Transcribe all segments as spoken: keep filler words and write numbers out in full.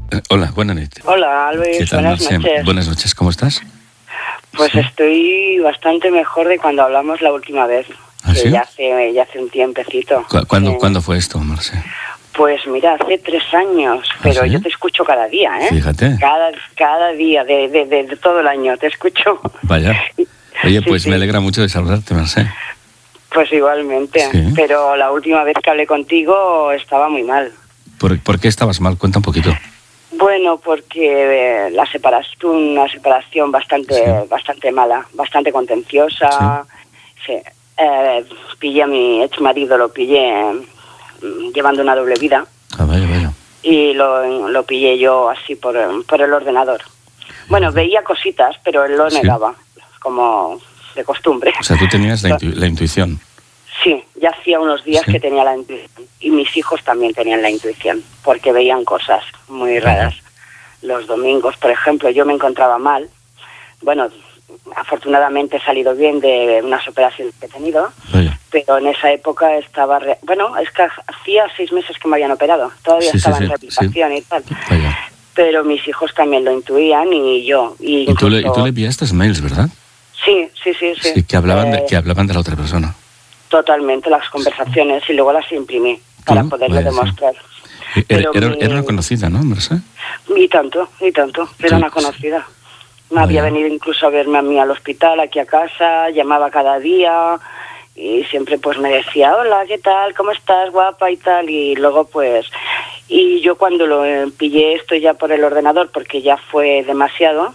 Eh, hola, buenas noches. Hola, Alves, ¿Qué tal, buenas Marce? noches. Buenas noches, ¿cómo estás? Pues sí. estoy bastante mejor de cuando hablamos la última vez. ¿Ah, que sí? ya hace, ya hace un tiempecito. ¿Cu ¿Cuándo, eh, ¿Cuándo fue esto, Marce? Pues mira, hace tres años, ¿Ah, pero sí? yo te escucho cada día, ¿eh? Fíjate. Cada, cada día, de, de, de, de todo el año, te escucho. Vaya. Oye, pues sí, me sí. alegra mucho de saludarte, Marce. Pues igualmente, Sí. pero la última vez que hablé contigo estaba muy mal. ¿Por, ¿Por qué estabas mal? Cuenta un poquito. Bueno, porque eh, la separación, una separación bastante, Sí. bastante mala, bastante contenciosa. Sí. Sí. Eh, pillé a mi ex marido, lo pillé mm, llevando una doble vida. Ah, vaya, vaya. Y lo, lo pillé yo así por, por el ordenador. Bueno, veía cositas, pero él lo Sí. negaba, como de costumbre. O sea, tú tenías la, intu la intuición. Sí, ya hacía unos días Sí. que tenía la intuición. Y mis hijos también tenían la intuición, porque veían cosas muy raras. Los domingos, por ejemplo, yo me encontraba mal. Bueno, afortunadamente he salido bien de unas operaciones que he tenido. Vaya. Pero en esa época estaba... Re... Bueno, es que hacía seis meses que me habían operado. Todavía Sí, sí, estaba sí, en rehabilitación sí. y tal. Vaya. Pero mis hijos también lo intuían y yo. Y, Y tú, le, y incluso... tú le enviaste mails, ¿verdad? Sí, sí, sí, sí. Sí, que hablaban, Eh, de, que hablaban de la otra persona. Totalmente, las conversaciones, y luego las imprimí para ¿Tú? poderlo Vaya, sí. demostrar. Era, Pero era, mi- era una conocida, ¿no, Marce? Y tanto, y tanto, ¿Y era tú? una conocida. Me había Vaya. venido incluso a verme a mí al hospital, aquí a casa, llamaba cada día y siempre pues me decía, hola, ¿qué tal? ¿Cómo estás, guapa? Y tal, y luego pues... Y yo cuando lo eh, pillé esto ya por el ordenador, porque ya fue demasiado,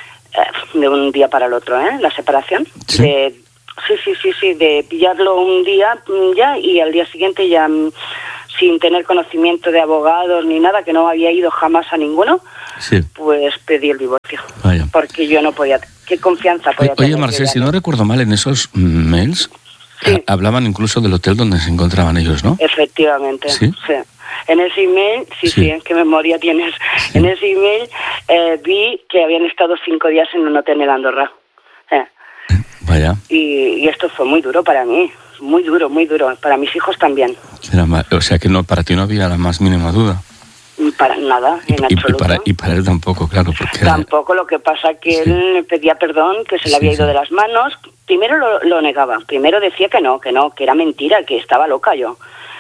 eh, de un día para el otro, ¿eh? La separación. Sí. De, sí, sí, sí, sí, de pillarlo un día mm, ya y al día siguiente ya... mm, sin tener conocimiento de abogados ni nada, que no había ido jamás a ninguno, Sí. pues pedí el divorcio. Vaya. Porque yo no podía... ¿Qué confianza podía Oye, tener? Marce, yo ya si no recuerdo mal, en esos mails Sí. ha- hablaban incluso del hotel donde se encontraban ellos, ¿no? Efectivamente, ¿Sí? sí. En ese email, sí, Sí. sí, qué memoria tienes. Sí. En ese email eh, vi que habían estado cinco días en un hotel en Andorra. Eh, Vaya. y, y esto fue muy duro para mí, muy duro, muy duro. Para mis hijos también. Era ma- o sea que no, para ti no había la más mínima duda. Para nada, Y, en y- y absoluto. para, y para él tampoco, claro, porque era- Tampoco, lo que pasa que Sí. él me pedía perdón, que se le Sí, había ido sí. de las manos. Primero lo, lo negaba, primero decía que no, que no, que era mentira, que estaba loca yo.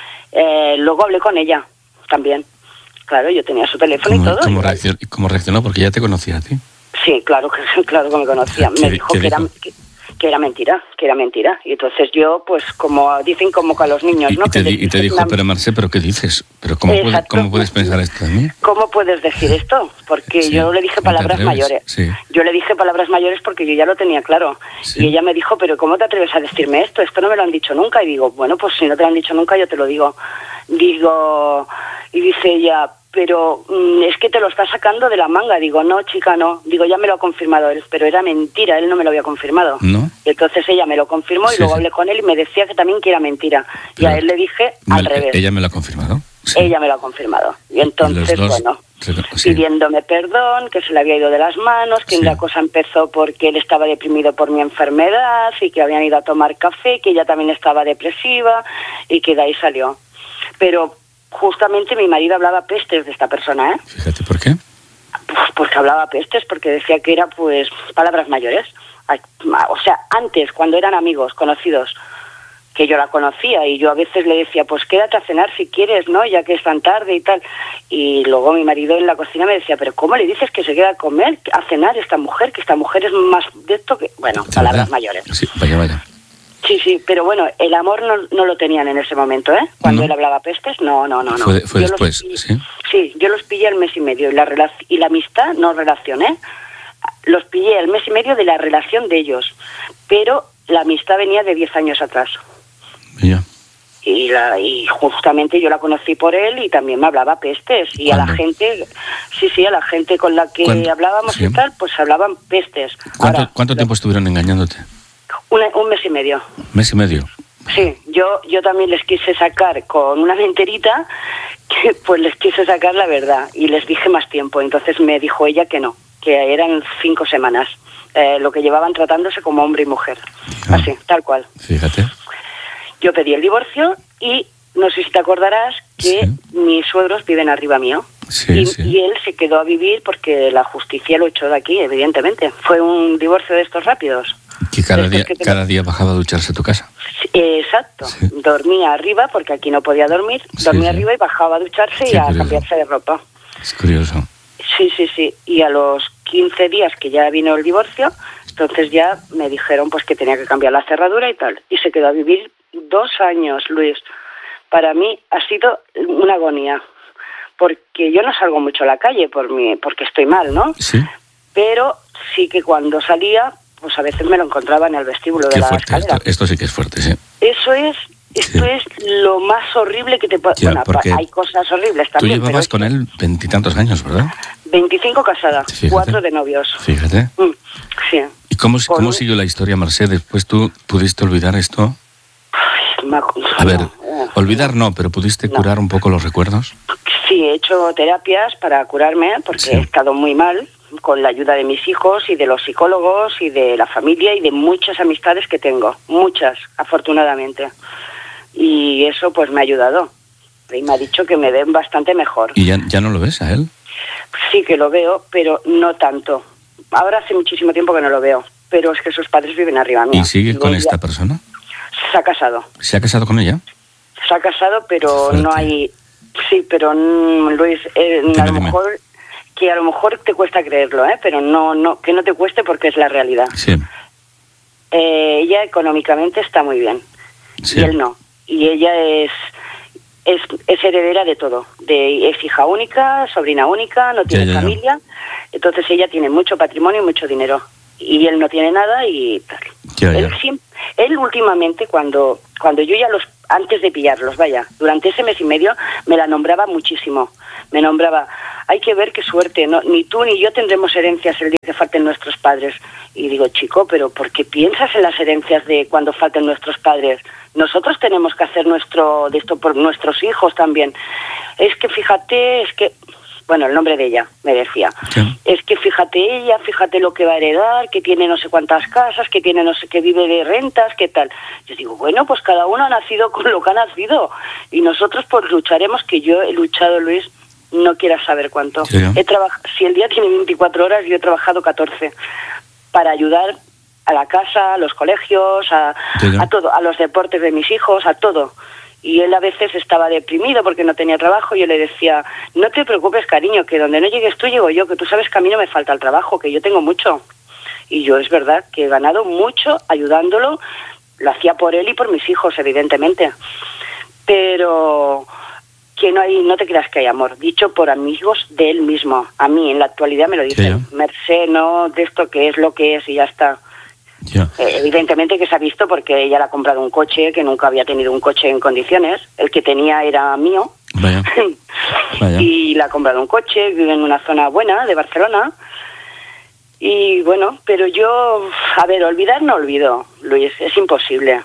Eh, luego hablé con ella también. Claro, yo tenía su teléfono y ¿cómo, todo. cómo y- reaccionó, cómo reaccionó? Porque ya te conocía a ti. Sí, claro que claro que me conocía. ¿Qué Me di- dijo qué que era, dijo? que, que era mentira, que era mentira. Y entonces yo, pues como dicen como que a los niños, Y, ¿no? y te, Que di- les y te dices dijo, una- pero Marce, ¿pero qué dices? ¿Pero cómo, puede- Exacto. cómo puedes pensar esto de mí? ¿Cómo puedes decir esto? Porque Sí, yo le dije ¿cómo te palabras atreves? mayores. Sí. Yo le dije palabras mayores porque yo ya lo tenía claro. Sí. Y ella me dijo, pero ¿cómo te atreves a decirme esto? Esto no me lo han dicho nunca. Y digo, bueno, pues si no te lo han dicho nunca, yo te lo digo. Digo, y dice ella, pero mm, es que te lo está sacando de la manga. Digo, no, chica, no. Digo, ya me lo ha confirmado él, pero era mentira, él no me lo había confirmado. ¿No? Y entonces ella me lo confirmó y Sí, luego sí. hablé con él y me decía que también que era mentira. y Pero a él le dije Me- al revés. Ella me lo ha confirmado. Sí. Ella me lo ha confirmado. Y entonces, los dos- bueno, sí, sí. pidiéndome perdón, que se le había ido de las manos, que Sí. la cosa empezó porque él estaba deprimido por mi enfermedad y que habían ido a tomar café, que ella también estaba depresiva y que de ahí salió. Pero justamente mi marido hablaba pestes de esta persona, ¿eh? Fíjate, ¿por qué? Pues porque hablaba pestes, porque decía que era, pues, palabras mayores. O sea, antes, cuando eran amigos, conocidos, que yo la conocía y yo a veces le decía, pues quédate a cenar si quieres, ¿no? Ya que es tan tarde y tal. Y luego mi marido en la cocina me decía, pero ¿cómo le dices que se queda a comer, a cenar esta mujer? Que esta mujer es más de esto que... Bueno, ¿De palabras verdad? mayores. Sí, vaya, vaya. Sí, sí, pero bueno, el amor no, no lo tenían en ese momento, ¿eh? Cuando ¿No? él hablaba pestes, no, no, no, no. Fue, fue Yo los después, pillé- ¿sí? Sí, yo los pillé el mes y medio y la, relac- y la amistad no relacioné. Los pillé el mes y medio de la relación de ellos, pero la amistad venía de diez años atrás. Ya. Y, la, y justamente yo la conocí por él y también me hablaba pestes. Y a la ¿Cuándo? gente, sí, sí, a la gente con la que ¿Cuándo? hablábamos Sí. y tal, pues hablaban pestes. ¿Cuánto, Ahora, cuánto lo- tiempo estuvieron engañándote? un, un mes y medio. ¿Mes y medio? Sí, yo yo también les quise sacar con una menterita, que pues les quise sacar la verdad y les dije más tiempo. Entonces me dijo ella que no, que eran cinco semanas, eh, lo que llevaban tratándose como hombre y mujer. Ah. Así, tal cual. Fíjate. Yo pedí el divorcio y no sé si te acordarás que Sí. mis suegros viven arriba mío. Sí, y, sí. y él se quedó a vivir porque la justicia lo echó de aquí, evidentemente. Fue un divorcio de estos rápidos. Que cada día, que cada día bajaba a ducharse a tu casa. Sí, exacto. Sí. Dormía arriba, porque aquí no podía dormir. Dormía sí, sí. arriba y bajaba a ducharse Qué y a curioso. cambiarse de ropa. Es curioso. Sí, sí, sí. Y a los quince días que ya vino el divorcio, entonces ya me dijeron pues que tenía que cambiar la cerradura y tal. Y se quedó a vivir dos años, Luis. Para mí ha sido una agonía. Porque yo no salgo mucho a la calle por mi, porque estoy mal, ¿no? Sí. Pero sí que cuando salía, pues a veces me lo encontraba en el vestíbulo de Qué la fuerte escalera. Esto, esto sí que es fuerte, sí. Eso es, esto sí. es lo más horrible que te puede... Bueno, hay cosas horribles también. Tú llevabas con él veintitantos años, ¿verdad? veinticinco casada, Fíjate. cuatro de novios. Fíjate. Mm, sí. ¿Y cómo, con... cómo siguió la historia, Mercè? ¿Después tú pudiste olvidar esto? Ay, me... A ver, olvidar no, pero ¿pudiste no. curar un poco los recuerdos? Sí, he hecho terapias para curarme porque sí. he estado muy mal, con la ayuda de mis hijos y de los psicólogos y de la familia y de muchas amistades que tengo, muchas, afortunadamente. Y eso pues me ha ayudado. Y me ha dicho que me ven bastante mejor. ¿Y ya, ya no lo ves a él? Sí que lo veo, pero no tanto. Ahora hace muchísimo tiempo que no lo veo, pero es que sus padres viven arriba mío. ¿Y sigue con esta persona? Se ha casado. ¿Se ha casado con ella? Se ha casado, pero no hay... Sí, pero Luis, eh, a lo mejor... que a lo mejor te cuesta creerlo, ¿eh? Pero no, no, que no te cueste porque es la realidad. Sí. Eh, ella económicamente está muy bien, sí. y él no. Y ella es, es es heredera de todo. De, es hija única, sobrina única, no tiene ya, ya, familia. Ya. Entonces ella tiene mucho patrimonio y mucho dinero. Y él no tiene nada y tal. Ya, ya. Él, siempre, él últimamente, cuando, cuando yo ya los... Antes de pillarlos, vaya, durante ese mes y medio me la nombraba muchísimo. Me nombraba, hay que ver qué suerte, no, ni tú ni yo tendremos herencias el día que falten nuestros padres. Y digo, chico, pero ¿por qué piensas en las herencias de cuando falten nuestros padres? Nosotros tenemos que hacer nuestro de esto por nuestros hijos también. Es que fíjate, es que... Bueno, el nombre de ella, me decía. Sí. Es que fíjate ella, fíjate lo que va a heredar, que tiene no sé cuántas casas, que tiene no sé qué, vive de rentas, qué tal. Yo digo, bueno, pues cada uno ha nacido con lo que ha nacido. Y nosotros pues lucharemos, que yo he luchado, Luis, no quieras saber cuánto. Sí. He trabajado, si el día tiene veinticuatro horas, yo he trabajado catorce para ayudar a la casa, a los colegios, a, sí. a todo, a los deportes de mis hijos, a todo. Y él a veces estaba deprimido porque no tenía trabajo y yo le decía, no te preocupes, cariño, que donde no llegues tú, llego yo, que tú sabes que a mí no me falta el trabajo, que yo tengo mucho. Y yo es verdad que he ganado mucho ayudándolo, lo hacía por él y por mis hijos, evidentemente. Pero que no hay, no te creas que hay amor, dicho por amigos de él mismo. A mí en la actualidad me lo dicen, sí, Mercè, no de esto que es lo que es y ya está. Yeah. Eh, evidentemente que se ha visto porque ella le ha comprado un coche que nunca había tenido un coche en condiciones. El que tenía era mío. Vaya. Vaya. Y le ha comprado un coche, vive en una zona buena de Barcelona. Y bueno, pero yo, a ver, olvidar no olvido, Luis, es imposible.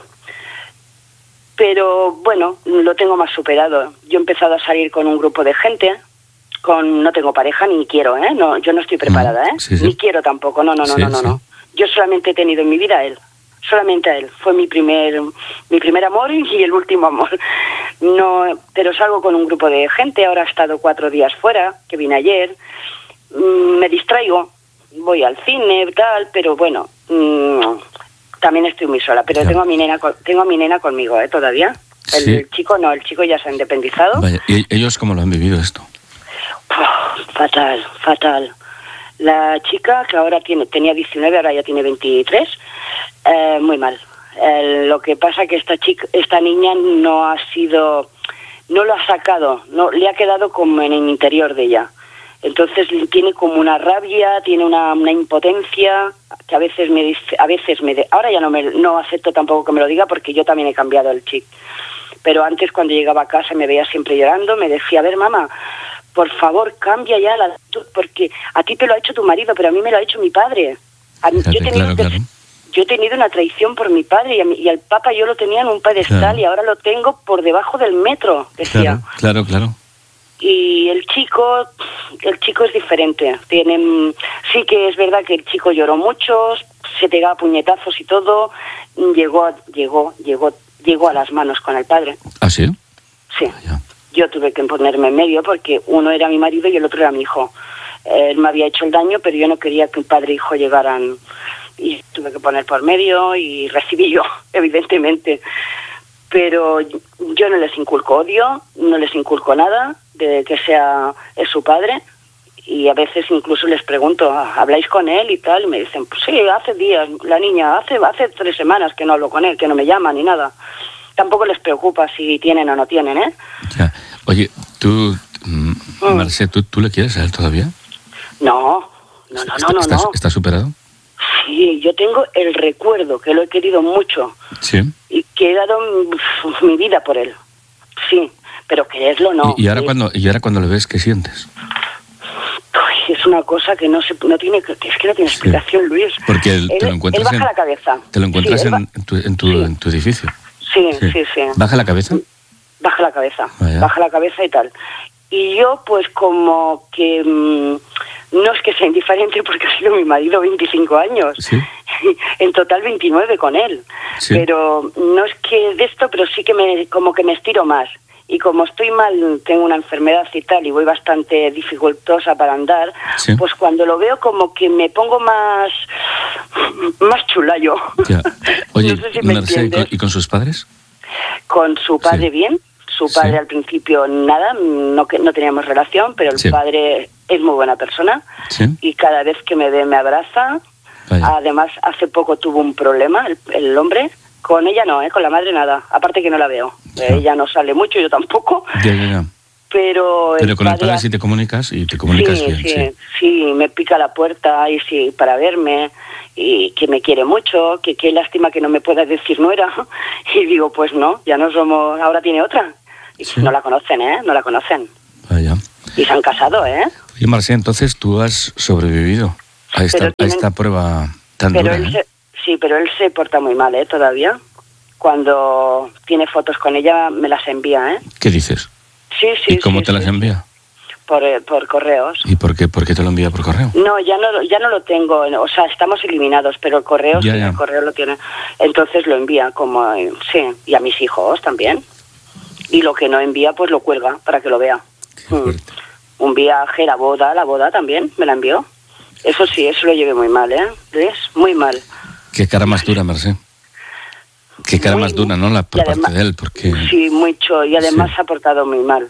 Pero bueno, lo tengo más superado. Yo he empezado a salir con un grupo de gente. Con, no tengo pareja ni quiero, ¿eh? No, yo no estoy preparada, ¿eh? Sí, sí. Ni quiero tampoco, no, no, no, sí, no, no, sí. no. Yo solamente he tenido en mi vida a él, solamente a él. Fue mi primer mi primer amor y el último amor. No, pero salgo con un grupo de gente, ahora he estado cuatro días fuera, que vine ayer. Mm, me distraigo, voy al cine, tal, pero bueno, mm, también estoy muy sola. Pero claro. tengo a mi nena tengo a mi nena conmigo, ¿eh? Todavía. El sí. chico no, el chico ya se ha independizado. Vaya. ¿Y ellos cómo lo han vivido esto? Oh, fatal, fatal. La chica, que ahora tiene tenía diecinueve, ahora ya tiene veintitrés, eh, muy mal. Eh, lo que pasa que esta chica, esta niña no ha sido, no lo ha sacado, no le ha quedado como en el interior de ella. Entonces tiene como una rabia, tiene una, una impotencia que a veces me dice, a veces me, de, ahora ya no me, no acepto tampoco que me lo diga porque yo también he cambiado el chip. Pero antes cuando llegaba a casa me veía siempre llorando, me decía, a ver mamá, por favor, cambia ya la actitud, porque a ti te lo ha hecho tu marido, pero a mí me lo ha hecho mi padre. A mí, yo, he tenido, claro, claro. yo he tenido una traición por mi padre y, a mí, y al Papa yo lo tenía en un pedestal claro. y ahora lo tengo por debajo del metro, decía. Claro, claro, claro. Y el chico, el chico es diferente. Tiene, sí que es verdad que el chico lloró mucho, se pegaba puñetazos y todo. Llegó, llegó, llegó, llegó a las manos con el padre. ¿Ah, sí? Sí. Vaya. yo tuve que ponerme en medio porque uno era mi marido y el otro era mi hijo. Él me había hecho el daño, pero yo no quería que un padre e hijo llegaran, y tuve que poner por medio y recibí yo, evidentemente. Pero yo no les inculco odio, no les inculco nada de que sea es su padre, y a veces incluso les pregunto, ¿habláis con él y tal? Y me dicen, pues sí, hace días, la niña, hace hace tres semanas que no hablo con él, que no me llama ni nada. Tampoco les preocupa si tienen o no tienen, ¿eh? Ya. Oye, tú, mm. Mercè, ¿tú, ¿tú le quieres a él todavía? No, no, no, no, no. ¿Estás, no. ¿Estás superado? Sí, yo tengo el recuerdo que lo he querido mucho. Sí. Y que he dado uf, mi vida por él. Sí, pero quererlo no. ¿Y, y, ahora, sí. cuando, y ahora cuando le ves, qué sientes? Uy, es una cosa que no se, no tiene, que es que no tiene explicación, sí. Luis. Porque él, él, te lo encuentras él baja en, la cabeza. Te lo encuentras sí, en, va, en, tu, en, tu, sí. en tu edificio. Sí, sí, sí, sí. ¿Baja la cabeza? Baja la cabeza, Vaya. baja la cabeza y tal. Y yo, pues, como que mmm, no es que sea indiferente porque ha sido mi marido veinticinco años. Sí. En total veintinueve con él. Sí. Pero no es que de esto, pero sí que me como que me estiro más. Y como estoy mal, tengo una enfermedad y tal, y voy bastante dificultosa para andar, sí. Pues cuando lo veo como que me pongo más más chula yo. Ya. Oye, no sé si me Mercè, ¿y con, ¿y con sus padres? Con su padre sí. bien. Su padre sí. Al principio nada, no, que, no teníamos relación, pero el sí. padre es muy buena persona. Sí. Y cada vez que me ve me abraza. Vaya. Además, hace poco tuvo un problema el, el hombre. Con ella no, ¿eh? Con la madre nada. Aparte que no la veo. Ya. Ella no sale mucho, yo tampoco. Ya, ya, ya. Pero, Pero el con padre... el padre sí te comunicas y te comunicas sí, bien. Sí, sí, sí, me pica la puerta y sí, para verme. Y que me quiere mucho, que qué lástima que no me pueda decir nuera. Y digo, pues no, ya no somos... Ahora tiene otra. Y sí. No la conocen, ¿eh? No la conocen. Vaya. Y se han casado, ¿eh? Y Mercè, entonces tú has sobrevivido a esta, tienen... a esta prueba tan pero dura, él ¿eh? se... Sí, pero él se porta muy mal, ¿eh? Todavía. Cuando tiene fotos con ella, me las envía, ¿eh? ¿Qué dices? Sí, sí. ¿Y cómo sí, te sí. las envía? Por, por correos. ¿Y por qué, por qué te lo envía por correo? No, ya no, ya no lo tengo, o sea, estamos eliminados, pero el correo ya, sí, ya. el correo lo tiene. Entonces lo envía como, sí, y a mis hijos también. Y lo que no envía, pues lo cuelga para que lo vea. Mm. Un viaje, la boda, la boda también me la envió. Eso sí, eso lo llevé muy mal, ¿eh? ¿Ves? Muy mal. Qué cara más dura, Mercè. Qué cara muy, más dura, ¿no? La por además, parte de él, porque... Sí, mucho, y además sí. se ha portado muy mal.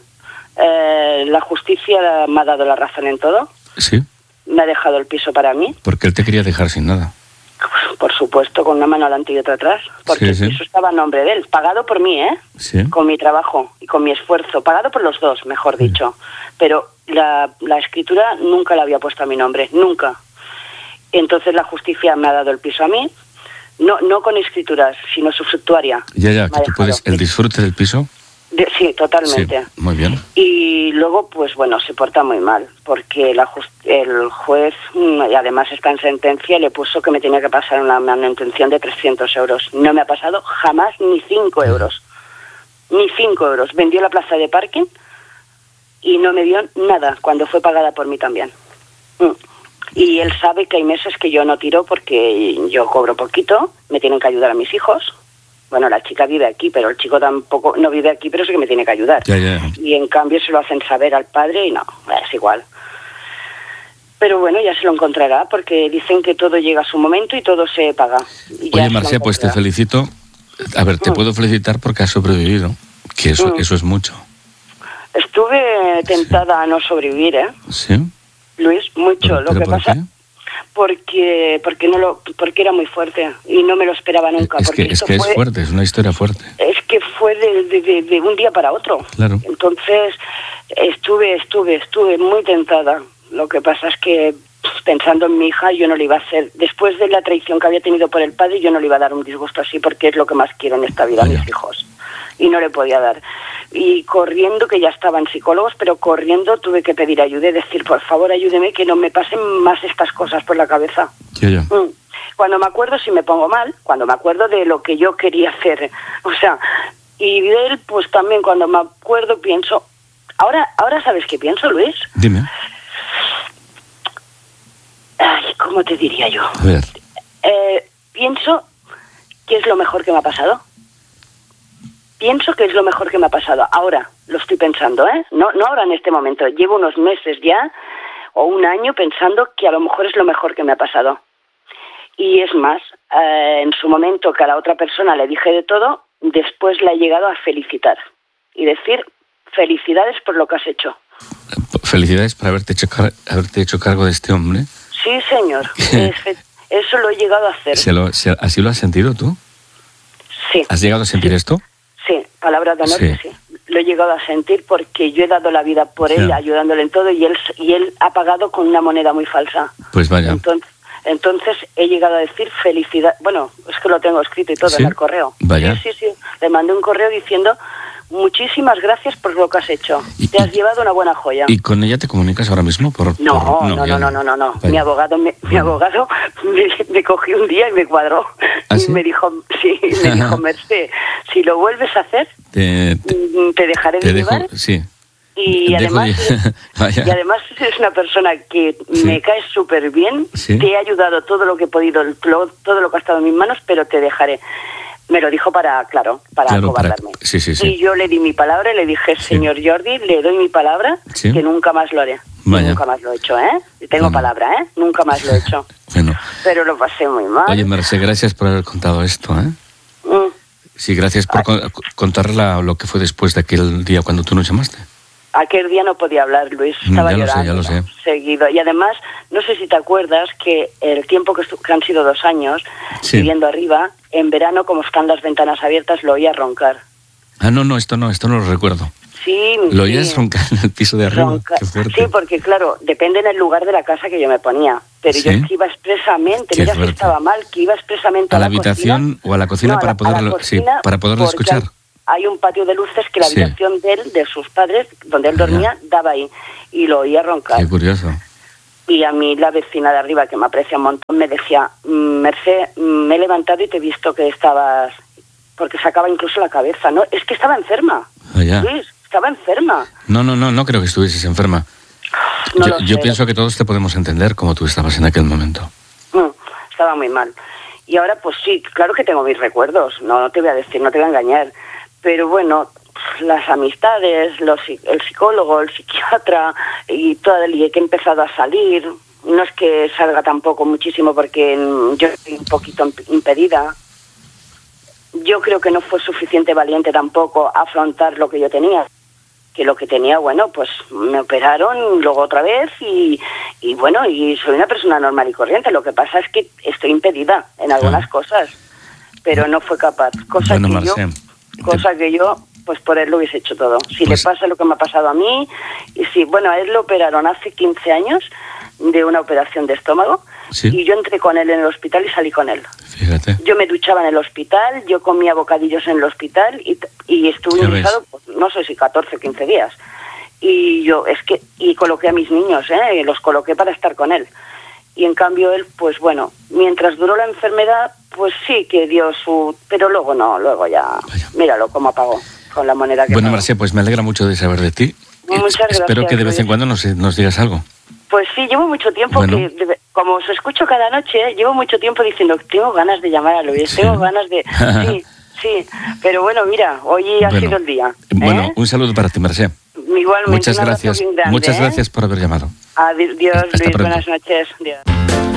Eh, la justicia me ha dado la razón en todo. Sí. Me ha dejado el piso para mí. Porque él te quería dejar sin nada. Por supuesto, con una mano adelante y otra atrás. Porque sí, sí. el piso estaba a nombre de él, pagado por mí, ¿eh? Sí. Con mi trabajo y con mi esfuerzo. Pagado por los dos, mejor sí. dicho. Pero la, la escritura nunca la había puesto a mi nombre, nunca. Entonces la justicia me ha dado el piso a mí. No, no con escrituras, sino usufructuaria. Ya, ya, que tú puedes, el disfrute del piso. De, sí, totalmente. Sí, muy bien. Y luego, pues bueno, se porta muy mal, porque la just, el juez, y además está en sentencia, le puso que me tenía que pasar una manutención de trescientos euros. No me ha pasado jamás ni cinco euros. Ni cinco euros. Vendió la plaza de parking y no me dio nada cuando fue pagada por mí también. Mm. Y él sabe que hay meses que yo no tiro porque yo cobro poquito, me tienen que ayudar a mis hijos. Bueno, la chica vive aquí, pero el chico tampoco no vive aquí, pero sí que me tiene que ayudar. Ya, ya. Y en cambio se lo hacen saber al padre y no, es igual. Pero bueno, ya se lo encontrará porque dicen que todo llega a su momento y todo se paga. Y Oye, Mercè, pues te felicito. A ver, te mm. puedo felicitar porque has sobrevivido, que eso, mm. eso es mucho. Estuve tentada sí. a no sobrevivir, ¿eh? Sí. Luis, mucho. ¿Pero, lo que por pasa qué? porque porque no lo porque era muy fuerte y no me lo esperaba nunca. Es porque que, es, que fue, es fuerte, es una historia fuerte. Es que fue de, de, de, de un día para otro. Claro. Entonces estuve, estuve, estuve muy tentada. Lo que pasa es que pensando en mi hija yo no le iba a hacer, después de la traición que había tenido por el padre, yo no le iba a dar un disgusto así porque es lo que más quiero en esta vida, a mis hijos. Y no le podía dar. Y corriendo, que ya estaban psicólogos, pero corriendo tuve que pedir ayuda y decir, por favor, ayúdeme, que no me pasen más estas cosas por la cabeza. Ya, ya. Cuando me acuerdo, si me pongo mal, cuando me acuerdo de lo que yo quería hacer. O sea, y de él, pues también cuando me acuerdo pienso... Ahora, ahora ¿sabes qué pienso, Luis? Dime. Ay, ¿cómo te diría yo? A ver. Eh, pienso que es lo mejor que me ha pasado. Pienso que es lo mejor que me ha pasado. Ahora, lo estoy pensando, ¿eh? No, no ahora en este momento, llevo unos meses ya, o un año pensando que a lo mejor es lo mejor que me ha pasado. Y es más, eh, en su momento que a la otra persona le dije de todo, después la he llegado a felicitar y decir felicidades por lo que has hecho. Felicidades por haberte hecho, car- haberte hecho cargo de este hombre. Sí, señor. Es, eso lo he llegado a hacer. ¿Se lo, se, ¿Así lo has sentido tú? Sí. ¿Has llegado a sentir sí. esto? Sí, palabra de honor Sí. que sí. Lo he llegado a sentir porque yo he dado la vida por él, Ya. ayudándole en todo, y él y él ha pagado con una moneda muy falsa. Pues vaya. Entonces, entonces he llegado a decir felicidad. Bueno, es que lo tengo escrito y todo ¿Sí? en el correo. Vaya. Sí, sí, sí. Le mandé un correo diciendo muchísimas gracias por lo que has hecho. Y, Te has y, llevado una buena joya. ¿Y con ella te comunicas ahora mismo? Por, No, por, no, no, ya no, no, no, no. Vaya. Mi abogado, me, mi Bueno. abogado me, me cogió un día y me cuadró. ¿Ah, sí? Y me dijo, sí, me dijo, Mercé, si lo vuelves a hacer, Te, te, te dejaré de te dejo, llevar. sí. Y Dejo además, de- Vaya. y además es una persona que Sí. me cae súper bien, Sí. te he ayudado todo lo que he podido, lo- todo lo que ha estado en mis manos, pero te dejaré. Me lo dijo para, claro, para Claro, para- acobardarme. sí, sí, sí. Y yo le di mi palabra y le dije, Sí. señor Jordi, le doy mi palabra Sí. que nunca más lo haré. Vaya. Nunca más lo he hecho, ¿eh? Tengo Bueno. palabra, ¿eh? Nunca más lo he hecho. Bueno. Pero lo pasé muy mal. Oye, Mercé, gracias por haber contado esto, ¿eh? Mm. Sí, gracias por con- contar la- lo que fue después de aquel día cuando tú nos llamaste. Aquel día no podía hablar, Luis, Mm, estaba ya lo sé, llorando ya lo sé. seguido. Y además, no sé si te acuerdas que el tiempo que, estu- que han sido dos años Sí. viviendo arriba, en verano, como están las ventanas abiertas, lo oía roncar. Ah, no, no, esto no, esto no lo recuerdo. Sí, ¿Lo sí, oías roncar en el piso de arriba? ronca- Qué fuerte. Sí, porque claro, depende en el lugar de la casa que yo me ponía. Pero yo Sí. es que iba expresamente, Qué mira fuerte. si estaba mal, que iba expresamente ¿A a, la la habitación cocina. o a la cocina No, a para la- a la poderlo, sí, cocina, para poderlo porque escuchar? Hay, hay un patio de luces que la Sí. habitación de él, de sus padres, donde él Ah, ya. dormía, daba ahí. Y lo oía roncar. Qué curioso. Y a mí la vecina de arriba, que me aprecia un montón, me decía, Mercé, me he levantado y te he visto que estabas... Porque sacaba incluso la cabeza, ¿no? Es que estaba enferma. Ah, ya. Luis, estaba enferma. No, no, no, no creo que estuvieses enferma. No yo lo yo sé. pienso que todos te podemos entender como tú estabas en aquel momento. Mm, estaba muy mal. Y ahora, pues sí, claro que tengo mis recuerdos, no, no te voy a decir, no te voy a engañar. Pero bueno, las amistades, los, el psicólogo, el psiquiatra y todo el y que he empezado a salir, no es que salga tampoco muchísimo porque mm, yo estoy un poquito imp- impedida. Yo creo que no fue suficiente valiente tampoco afrontar lo que yo tenía. Que lo que tenía, bueno, pues me operaron luego otra vez y, y bueno, y soy una persona normal y corriente. Lo que pasa es que estoy impedida en algunas Ah. cosas, pero no fue capaz. Cosa Bueno, que yo, Mercé, cosa que yo, pues por él lo hubiese hecho todo. Si Pues- le pasa lo que me ha pasado a mí, y si, bueno, a él lo operaron hace quince años de una operación de estómago Sí. y yo entré con él en el hospital y salí con él. Fíjate. Yo me duchaba en el hospital, yo comía bocadillos en el hospital y, y estuve Ya ingresado, ves. pues, no sé si catorce o quince días. Y yo, es que, y coloqué a mis niños, ¿eh? Los coloqué para estar con él. Y en cambio él, pues bueno, mientras duró la enfermedad, pues sí que dio su... Pero luego no, luego ya, Vaya. míralo cómo apagó con la moneda que Bueno, pagó. Mercé, pues me alegra mucho de saber de ti. Muchas Es- Espero gracias, que de vez en Luis. cuando nos, nos digas algo. Pues sí, llevo mucho tiempo Bueno. que, de- como os escucho cada noche, ¿eh? Llevo mucho tiempo diciendo, tengo ganas de llamar a Luis, Sí. tengo ganas de... Sí, sí, pero bueno, mira, hoy ha Bueno. sido el día. ¿eh? Bueno, un saludo para ti, Mercé. Igualmente, Muchas un abrazo gracias. bien grande, Muchas ¿eh? gracias por haber llamado. Adiós, Hasta Luis, pronto. buenas noches. Adiós.